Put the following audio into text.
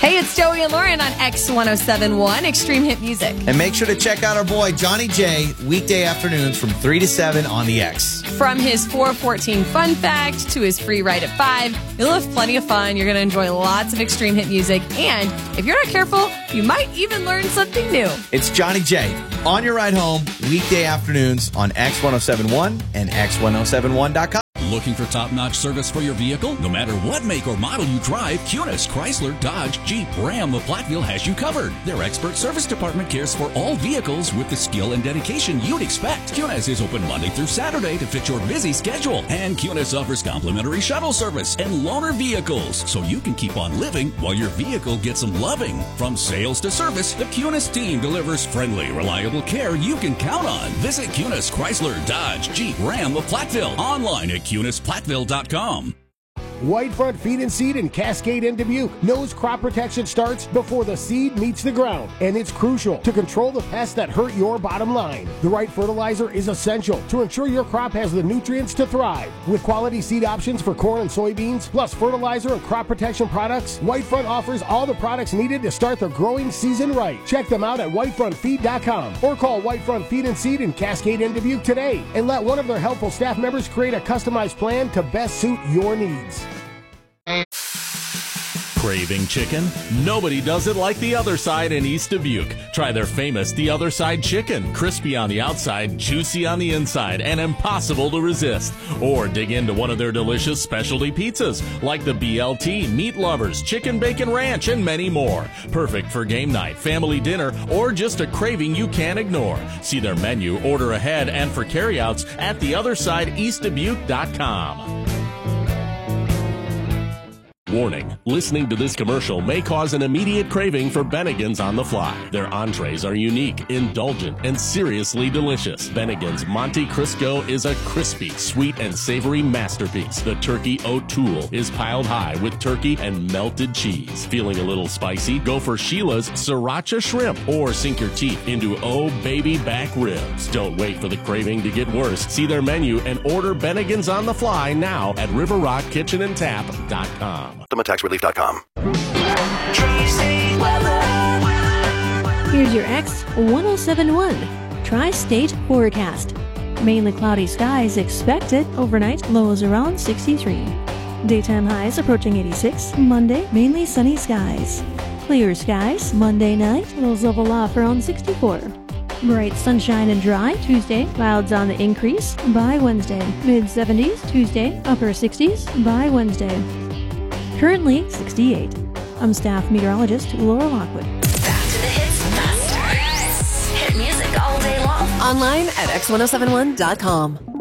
Hey, it's Joey and Lauren on X1071 Extreme Hit Music. And make sure to check out our boy Johnny J weekday afternoons from 3 to 7 on the X. From his 414 fun fact to his free ride at 5, you'll have plenty of fun. You're going to enjoy lots of extreme hit music. And if you're not careful, you might even learn something new. It's Johnny J on your ride home weekday afternoons on X1071 and X1071.com. Looking for top-notch service for your vehicle? No matter what make or model you drive, Cunis, Chrysler, Dodge, Jeep, Ram of Platteville has you covered. Their expert service department cares for all vehicles with the skill and dedication you'd expect. Cunis is open Monday through Saturday to fit your busy schedule. And Cunis offers complimentary shuttle service and loaner vehicles, so you can keep on living while your vehicle gets some loving. From sales to service, the Cunis team delivers friendly, reliable care you can count on. Visit Cunis, Chrysler, Dodge, Jeep, Ram of Platteville. Online at CunisPlatteville.com. Whitefront Feed and Seed in Cascade and Dubuque knows crop protection starts before the seed meets the ground, and it's crucial to control the pests that hurt your bottom line. The right fertilizer is essential to ensure your crop has the nutrients to thrive. With quality seed options for corn and soybeans, plus fertilizer and crop protection products, Whitefront offers all the products needed to start the growing season right. Check them out at whitefrontfeed.com or call Whitefront Feed and Seed in Cascade and Dubuque today and let one of their helpful staff members create a customized plan to best suit your needs. Craving chicken? Nobody does it like The Other Side in East Dubuque. Try their famous The Other Side chicken. Crispy on the outside, juicy on the inside, and impossible to resist. Or dig into one of their delicious specialty pizzas, like the BLT, Meat Lovers, Chicken Bacon Ranch, and many more. Perfect for game night, family dinner, or just a craving you can't ignore. See their menu, order ahead, and for carryouts at theothersideeastdubuque.com. Warning, listening to this commercial may cause an immediate craving for Bennigan's on the fly. Their entrees are unique, indulgent, and seriously delicious. Bennigan's Monte Cristo is a crispy, sweet, and savory masterpiece. The Turkey O'Toole is piled high with turkey and melted cheese. Feeling a little spicy? Go for Sheila's Sriracha Shrimp or sink your teeth into Oh Baby Back Ribs. Don't wait for the craving to get worse. See their menu and order Bennigan's on the fly now at riverrockkitchenandtap.com. TheMattacksRelief.com. Here's your X1071 Tri-State Forecast. Mainly cloudy skies expected. Overnight, lows around 63. Daytime highs approaching 86. Monday, mainly sunny skies. Clear skies. Monday night, lows level off around 64. Bright sunshine and dry Tuesday. Clouds on the increase by Wednesday. Mid-70s Tuesday. Upper 60s by Wednesday. Currently 68. I'm staff meteorologist Laura Lockwood. Back to the hits faster. Yes. Hit music all day long. Online at X1071.com.